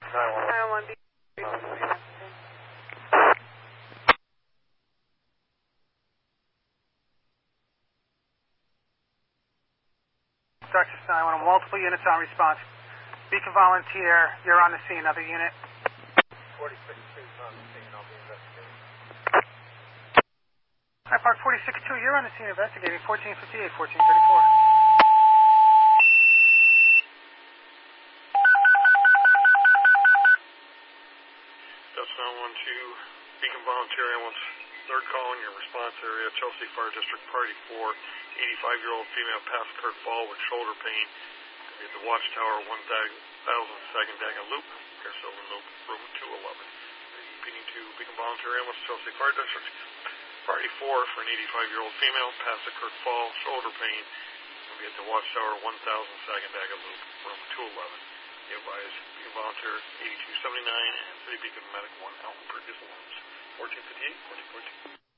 911. Dutchess 911, multiple units on response. Beacon volunteer, you're on the scene. Other unit. 46-2 is on the scene. I'll be investigating. High Park 46-2, you're on the scene investigating. 1458, 1434. Dutch 912, Beacon volunteer ambulance. Third call in your response area, Chelsea Fire District, Party 4. 85-year-old female passed Kurt Fall with shoulder pain. At the Watchtower 1000 Daga Loop, Air Sylvan Loop, room 211. Repeating to Beacon volunteer ambulance, Chelsea Fire District, Party 4 for an 85-year-old female, passed at Kurt Fall, shoulder pain. Will be at the Watchtower 1000 Daga Loop, room 211. Be advised, Beacon volunteer 8279 and City Beacon Medic 1 Alpha Previous Alarms. 1458, 1442.